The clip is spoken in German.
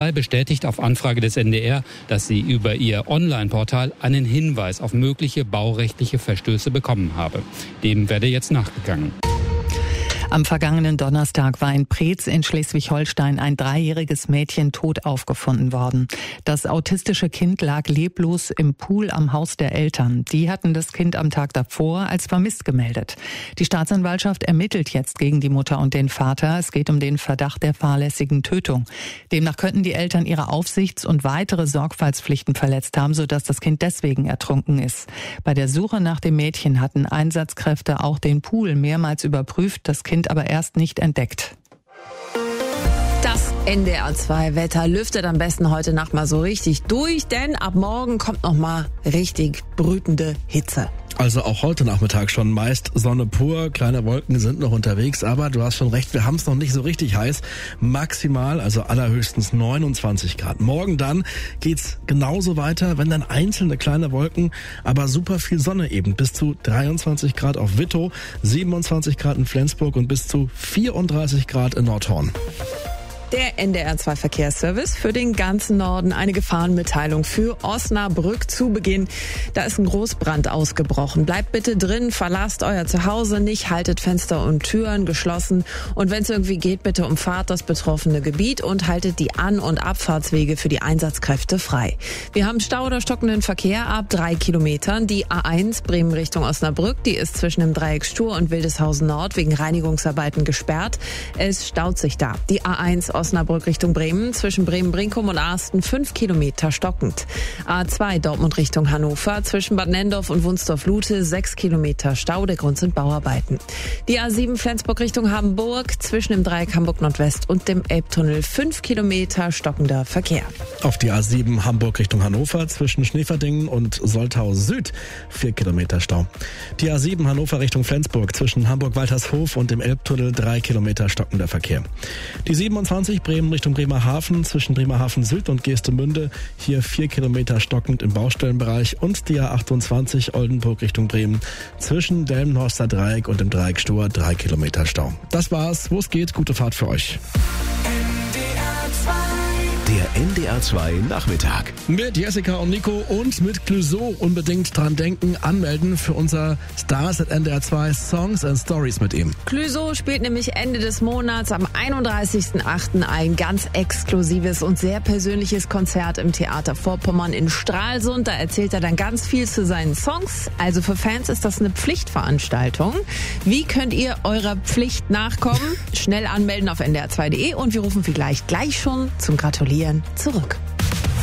2 bestätigt auf Anfrage des NDR, dass sie über ihr Online-Portal einen Hinweis auf mögliche baurechtliche Verstöße bekommen habe. Dem werde jetzt nachgegangen. Am vergangenen Donnerstag war in Preetz in Schleswig-Holstein ein 3-jähriges Mädchen tot aufgefunden worden. Das autistische Kind lag leblos im Pool am Haus der Eltern. Die hatten das Kind am Tag davor als vermisst gemeldet. Die Staatsanwaltschaft ermittelt jetzt gegen die Mutter und den Vater. Es geht um den Verdacht der fahrlässigen Tötung. Demnach könnten die Eltern ihre Aufsichts- und weitere Sorgfaltspflichten verletzt haben, sodass das Kind deswegen ertrunken ist. Bei der Suche nach dem Mädchen hatten Einsatzkräfte auch den Pool mehrmals überprüft. Das Kind aber erst nicht entdeckt. Das NDR 2 Wetter lüftet am besten heute Nacht mal so richtig durch, denn ab morgen kommt noch mal richtig brütende Hitze. Also auch heute Nachmittag schon meist Sonne pur, kleine Wolken sind noch unterwegs, aber du hast schon recht, wir haben es noch nicht so richtig heiß. Maximal, also allerhöchstens 29 Grad. Morgen dann geht's genauso weiter, wenn dann einzelne kleine Wolken, aber super viel Sonne eben. Bis zu 23 Grad auf Wittow, 27 Grad in Flensburg und bis zu 34 Grad in Nordhorn. Der NDR 2 Verkehrsservice für den ganzen Norden. Eine Gefahrenmitteilung für Osnabrück zu Beginn. Da ist ein Großbrand ausgebrochen. Bleibt bitte drin, verlasst euer Zuhause nicht, haltet Fenster und Türen geschlossen. Und wenn es irgendwie geht, bitte umfahrt das betroffene Gebiet und haltet die An- und Abfahrtswege für die Einsatzkräfte frei. Wir haben Stau oder stockenden Verkehr ab 3 Kilometern. Die A1 Bremen Richtung Osnabrück, die ist zwischen dem Dreieck Stur und Wildeshausen Nord wegen Reinigungsarbeiten gesperrt. Es staut sich da. Die A1 Osnabrück Richtung Bremen, zwischen Bremen-Brinkum und Arsten 5 Kilometer stockend. A2 Dortmund Richtung Hannover, zwischen Bad Nendorf und Wunsdorf-Lute 6 Kilometer Stau, der Grund sind Bauarbeiten. Die A7 Flensburg Richtung Hamburg, zwischen dem Dreieck Hamburg-Nordwest und dem Elbtunnel 5 Kilometer stockender Verkehr. Auf die A7 Hamburg Richtung Hannover, zwischen Schneeverdingen und Soltau Süd 4 Kilometer Stau. Die A7 Hannover Richtung Flensburg, zwischen Hamburg-Waltershof und dem Elbtunnel 3 Kilometer stockender Verkehr. Die 27 Bremen Richtung Bremerhaven, zwischen Bremerhaven Süd und Geestemünde, hier 4 Kilometer stockend im Baustellenbereich. Und die A28 Oldenburg Richtung Bremen, zwischen Delmenhorster Dreieck und dem Dreieck Stur 3 Kilometer Stau. Das war's, wo es geht, gute Fahrt für euch. Der NDR 2 Nachmittag. Mit Jessica und Nico und mit Clouseau unbedingt dran denken, anmelden für unser Stars at NDR 2 Songs and Stories mit ihm. Clouseau spielt nämlich Ende des Monats am 31.08. ein ganz exklusives und sehr persönliches Konzert im Theater Vorpommern in Stralsund. Da erzählt er dann ganz viel zu seinen Songs. Also für Fans ist das eine Pflichtveranstaltung. Wie könnt ihr eurer Pflicht nachkommen? Schnell anmelden auf ndr2.de und wir rufen vielleicht gleich schon zum Gratulieren zurück.